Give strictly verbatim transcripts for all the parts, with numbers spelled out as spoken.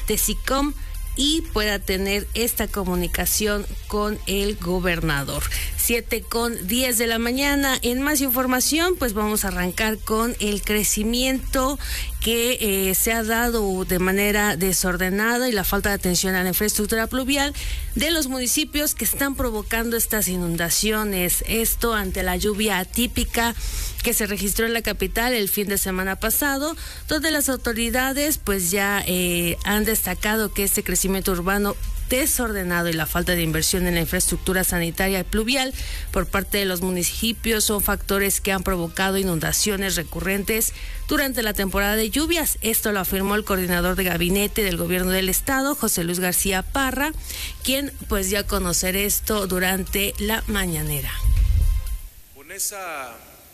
de SICOM y pueda tener esta comunicación con el gobernador. siete con diez de la mañana. En más información, pues vamos a arrancar con el crecimiento que eh, se ha dado de manera desordenada y la falta de atención a la infraestructura pluvial de los municipios que están provocando estas inundaciones. Esto ante la lluvia atípica que se registró en la capital el fin de semana pasado, donde las autoridades pues ya eh, han destacado que este crecimiento urbano desordenado y la falta de inversión en la infraestructura sanitaria y pluvial por parte de los municipios son factores que han provocado inundaciones recurrentes durante la temporada de lluvias. Esto lo afirmó el coordinador de gabinete del gobierno del estado, José Luis García Parra, quien pues dio a conocer esto durante la mañanera. Con esa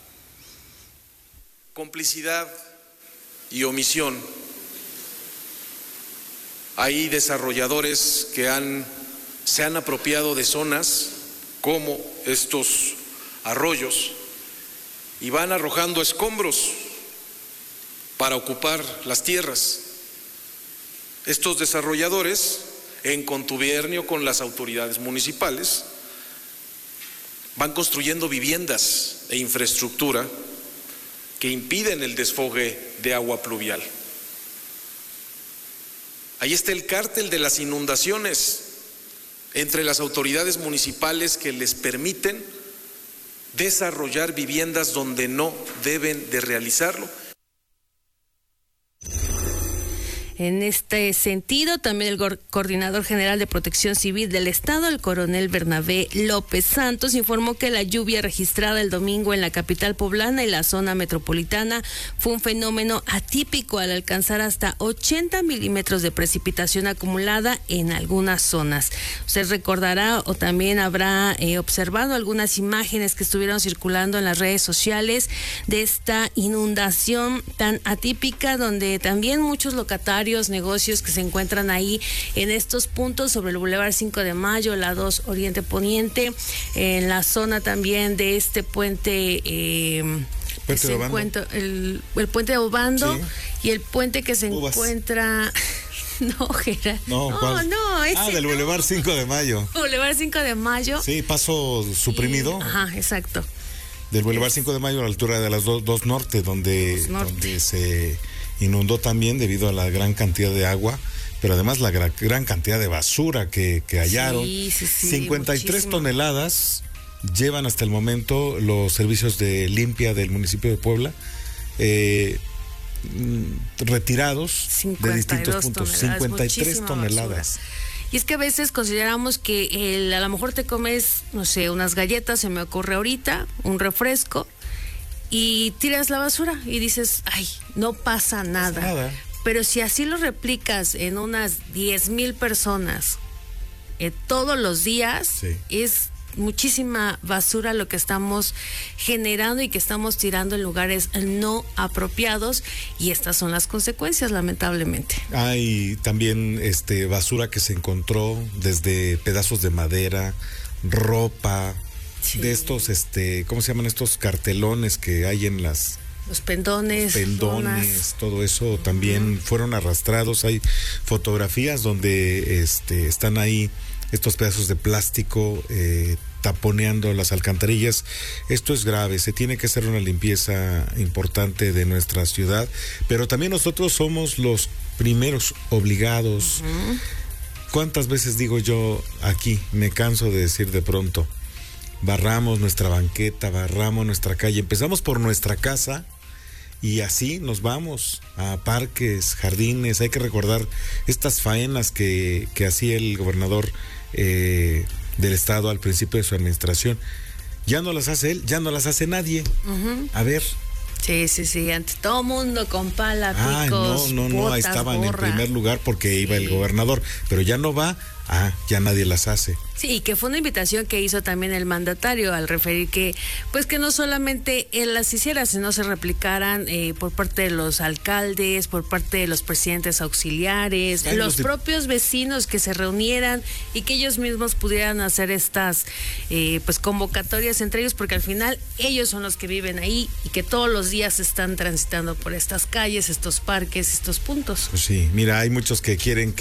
complicidad y omisión, hay desarrolladores que han, se han apropiado de zonas como estos arroyos y van arrojando escombros para ocupar las tierras. Estos desarrolladores, en contubernio con las autoridades municipales, van construyendo viviendas e infraestructura que impiden el desfogue de agua pluvial. Ahí está el cártel de las inundaciones entre las autoridades municipales que les permiten desarrollar viviendas donde no deben de realizarlo. En este sentido, también el go- coordinador general de Protección Civil del Estado, el coronel Bernabé López Santos, informó que la lluvia registrada el domingo en la capital poblana y la zona metropolitana fue un fenómeno atípico al alcanzar hasta ochenta milímetros de precipitación acumulada en algunas zonas. Usted recordará o también habrá eh, observado algunas imágenes que estuvieron circulando en las redes sociales de esta inundación tan atípica, donde también muchos locatarios, negocios que se encuentran ahí en estos puntos sobre el Boulevard cinco de Mayo, la dos Oriente Poniente, en la zona también de este puente, eh, puente se de encuentra el, el puente de Obando, sí, y el puente que se Uvas. encuentra no, Gerard. No, no, no, ese Ah, del no. Boulevard cinco de Mayo. Boulevard cinco de Mayo. Sí, paso suprimido. Y, ajá, exacto. Del Boulevard cinco de Mayo a la altura de las dos, dos Norte, donde, dos norte. donde se inundó también debido a la gran cantidad de agua, pero además la gran, gran cantidad de basura que, que hallaron. Sí, sí, sí, cincuenta y tres muchísimo. toneladas llevan hasta el momento los servicios de limpia del municipio de Puebla, eh, retirados de distintos puntos. cincuenta y tres toneladas. Basura. Y es que a veces consideramos que el, a lo mejor te comes, no sé, unas galletas, se me ocurre ahorita, un refresco, y tiras la basura y dices, ay, no pasa nada. No pasa nada. Pero si así lo replicas en unas diez mil personas eh, todos los días, sí, es muchísima basura lo que estamos generando y que estamos tirando en lugares no apropiados, y estas son las consecuencias, lamentablemente. Hay también este basura que se encontró, desde pedazos de madera, ropa, sí, de estos este ¿cómo se llaman estos cartelones que hay en las los pendones, los pendones, zonas, todo eso también uh-huh. fueron arrastrados? Hay fotografías donde este están ahí estos pedazos de plástico eh, taponeando las alcantarillas. Esto es grave, se tiene que hacer una limpieza importante de nuestra ciudad, pero también nosotros somos los primeros obligados. Uh-huh. ¿Cuántas veces digo yo aquí? Me canso de decir de pronto, barramos nuestra banqueta, barramos nuestra calle, empezamos por nuestra casa y así nos vamos a parques, jardines. Hay que recordar estas faenas que, que hacía el gobernador eh, del estado al principio de su administración. Ya no las hace él, ya no las hace nadie. Uh-huh. A ver. Sí, sí, sí, ante todo mundo con pala, picos, ah, no, no, no, botas, ahí estaban borra. En primer lugar porque sí. iba el gobernador, pero ya no va, ah, ya nadie las hace. Sí, y que fue una invitación que hizo también el mandatario al referir que, pues que no solamente él las hiciera, sino se replicaran eh, por parte de los alcaldes, por parte de los presidentes auxiliares, Ay, los, los propios vecinos que se reunieran y que ellos mismos pudieran hacer estas eh, pues convocatorias entre ellos, porque al final ellos son los que viven ahí y que todos los días están transitando por estas calles, estos parques, estos puntos. Pues sí, mira, hay muchos que quieren que